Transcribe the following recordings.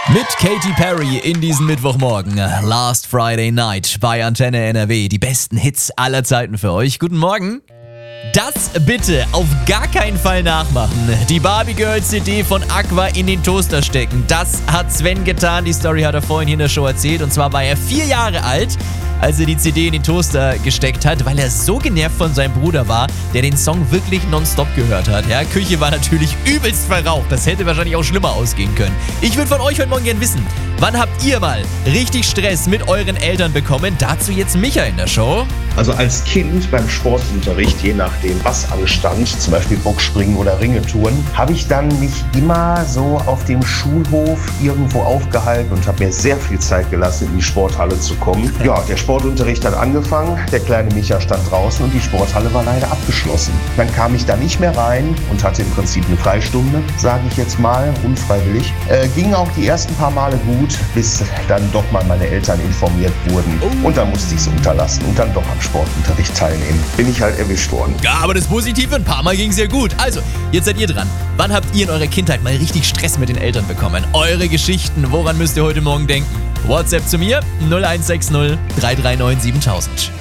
Mit Katy Perry in diesem Mittwochmorgen. Last Friday Night bei Antenne NRW. Die besten Hits aller Zeiten für euch. Guten Morgen. Das bitte auf gar keinen Fall nachmachen. Die Barbie Girl CD von Aqua in den Toaster stecken. Das hat Sven getan. Die Story hat er vorhin hier in der Show erzählt. Und zwar war er 4 Jahre alt, als er die CD in den Toaster gesteckt hat, weil er so genervt von seinem Bruder war, der den Song wirklich nonstop gehört hat. Ja, Küche war natürlich übelst verraucht. Das hätte wahrscheinlich auch schlimmer ausgehen können. Ich würde von euch heute Morgen gerne wissen, wann habt ihr mal richtig Stress mit euren Eltern bekommen? Dazu jetzt Micha in der Show. Also als Kind beim Sportunterricht, je nachdem was anstand, zum Beispiel Boxspringen oder Ringetouren, habe ich dann mich immer so auf dem Schulhof irgendwo aufgehalten und habe mir sehr viel Zeit gelassen, in die Sporthalle zu kommen. Ja, der Sportunterricht hat angefangen, der kleine Micha stand draußen und die Sporthalle war leider abgeschlossen. Dann kam ich da nicht mehr rein und hatte im Prinzip eine Freistunde, sage ich jetzt mal, unfreiwillig. Ging auch die ersten paar Male gut, bis dann doch mal meine Eltern informiert wurden. Und dann musste ich es unterlassen und dann doch am Sportunterricht teilnehmen. Bin ich halt erwischt worden. Ja, aber das Positive, ein paar Mal ging es ja gut. Also, jetzt seid ihr dran. Wann habt ihr in eurer Kindheit mal richtig Stress mit den Eltern bekommen? Eure Geschichten, woran müsst ihr heute Morgen denken? WhatsApp zu mir 0160 339 7000.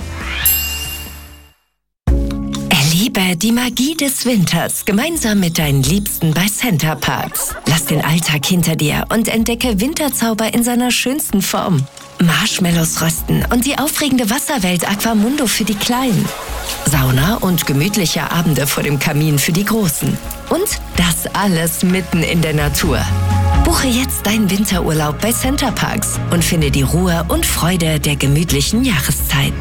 Erlebe die Magie des Winters gemeinsam mit deinen Liebsten bei Center Parcs. Lass den Alltag hinter dir und entdecke Winterzauber in seiner schönsten Form. Marshmallows rösten und die aufregende Wasserwelt Aquamundo für die Kleinen. Sauna und gemütliche Abende vor dem Kamin für die Großen. Und das alles mitten in der Natur. Buche jetzt deinen Winterurlaub bei Center Parcs und finde die Ruhe und Freude der gemütlichen Jahreszeit.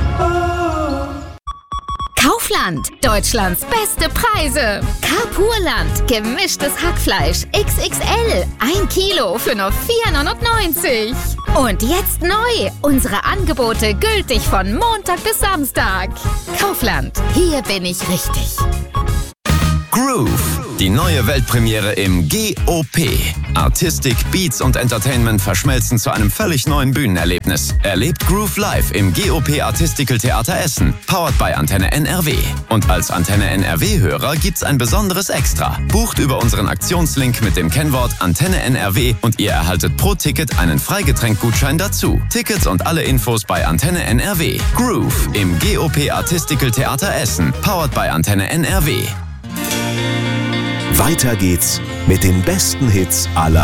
Kaufland, Deutschlands beste Preise. Carpurland, gemischtes Hackfleisch XXL, 1 Kilo für nur 4,99 €. Und jetzt neu, unsere Angebote gültig von Montag bis Samstag. Kaufland, hier bin ich richtig. Groove, die neue Weltpremiere im GOP. Artistik, Beats und Entertainment verschmelzen zu einem völlig neuen Bühnenerlebnis. Erlebt Groove live im GOP Artistical Theater Essen, powered by Antenne NRW. Und als Antenne NRW-Hörer gibt's ein besonderes Extra. Bucht über unseren Aktionslink mit dem Kennwort Antenne NRW und ihr erhaltet pro Ticket einen Freigetränkgutschein dazu. Tickets und alle Infos bei Antenne NRW. Groove im GOP Artistical Theater Essen, powered by Antenne NRW. Weiter geht's mit den besten Hits aller